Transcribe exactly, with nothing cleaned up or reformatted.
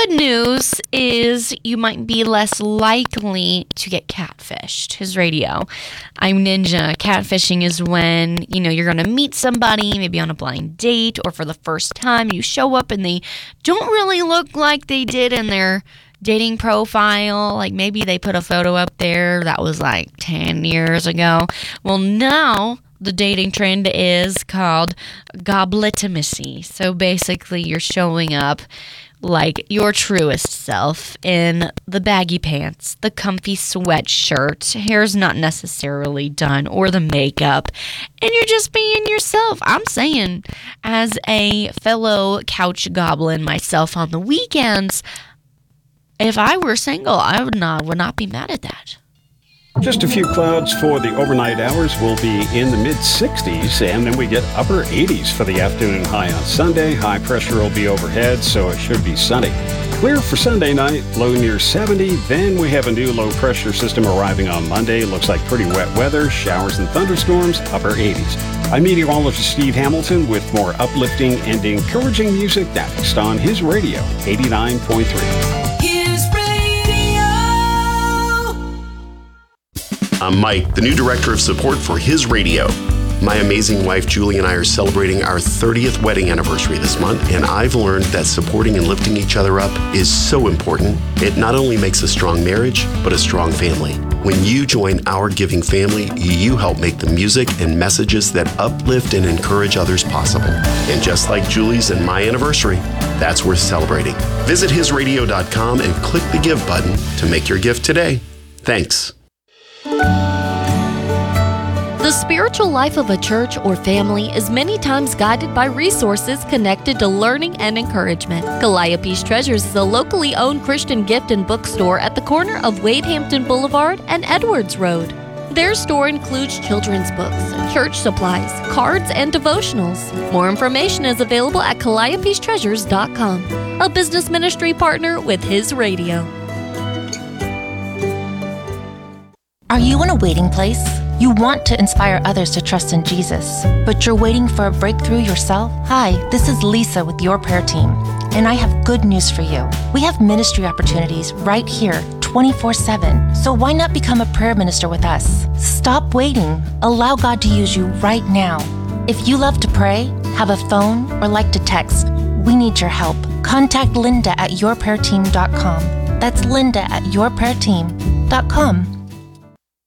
good news is you might be less likely to get catfished. His radio. I'm Ninja. Catfishing is when, you know, you're going to meet somebody, maybe on a blind date or for the first time. You show up and they don't really look like they did in their dating profile. Like maybe they put a photo up there that was like ten years ago. Well, now the dating trend is called gobletomacy. So basically you're showing up like your truest self in the baggy pants, the comfy sweatshirt, hair's not necessarily done, or the makeup, and you're just being yourself. I'm saying, as a fellow couch goblin myself on the weekends, if I were single, I would not would not be mad at that. Just a few clouds for the overnight hours. We'll be in the mid sixties, and then we get upper eighties for the afternoon high on Sunday. High pressure will be overhead, so it should be sunny. Clear for Sunday night, low near seventy. Then we have a new low pressure system arriving on Monday. Looks like pretty wet weather, showers and thunderstorms, upper eighties. I'm meteorologist Steve Hamilton with more uplifting and encouraging music next on his radio, eighty-nine point three. I'm Mike, the new director of support for His Radio. My amazing wife, Julie, and I are celebrating our thirtieth wedding anniversary this month, and I've learned that supporting and lifting each other up is so important. It not only makes a strong marriage, but a strong family. When you join our giving family, you help make the music and messages that uplift and encourage others possible. And just like Julie's and my anniversary, that's worth celebrating. Visit his radio dot com and click the Give button to make your gift today. Thanks. The spiritual life of a church or family is many times guided by resources connected to learning and encouragement. Calliope's Treasures is a locally owned Christian gift and bookstore at the corner of Wade Hampton Boulevard and Edwards Road. Their store includes children's books, church supplies, cards, and devotionals. More information is available at Calliopes Treasures dot com, a business ministry partner with His Radio. Are you in a waiting place? You want to inspire others to trust in Jesus, but you're waiting for a breakthrough yourself? Hi, this is Lisa with Your Prayer Team, and I have good news for you. We have ministry opportunities right here, twenty-four seven, so why not become a prayer minister with us? Stop waiting. Allow God to use you right now. If you love to pray, have a phone, or like to text, we need your help. Contact Linda at your prayer team dot com. That's Linda at your prayer team dot com.